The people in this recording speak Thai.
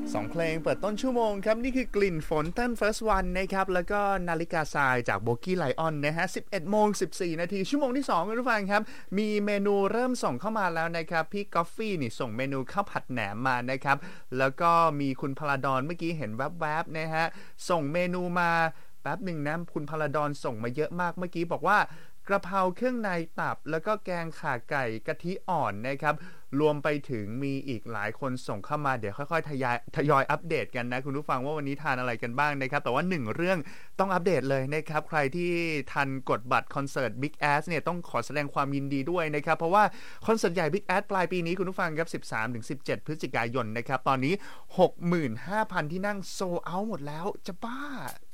2เพลงเปิดต้นชั่วโมงครับนี่คือกลิ่นฝนต้น First One นะครับแล้วก็นาฬิกาทรายจากโบกี้ไลออนนะฮะ 11:14 นาทีชั่วโมงที่2คุณผู้ฟังครับมีเมนูเริ่มส่งเข้ามาแล้วนะครับพี่กอฟฟี่นี่ส่งเมนูข้าวผัดแหนมมานะครับแล้วก็มีคุณพลาดอนเมื่อกี้เห็นแวบๆนะฮะส่งเมนูมาแป๊บหนึ่งนะคุณพลาดอนส่งมาเยอะมากเมื่อกี้บอกว่ากระเพราเครื่องในตับแล้วก็แกงข่าไก่กะทิอ่อนนะครับรวมไปถึงมีอีกหลายคนส่งเข้ามาเดี๋ยวค่อยๆทยอยอัปเดตกันนะคุณผู้ฟังว่าวันนี้ทานอะไรกันบ้างนะครับแต่ว่า1เรื่องต้องอัปเดตเลยนะครับใครที่ทันกดบัตรคอนเสิร์ต Big Ass เนี่ยต้องขอแสดงความยินดีด้วยนะครับเพราะว่าคอนเสิร์ตใหญ่ Big Ass ปลายปีนี้คุณผู้ฟังครับ 13-17 พฤศจิกายนนะครับตอนนี้ 65,000 ที่นั่งโซลด์เอาท์หมดแล้วจะบ้า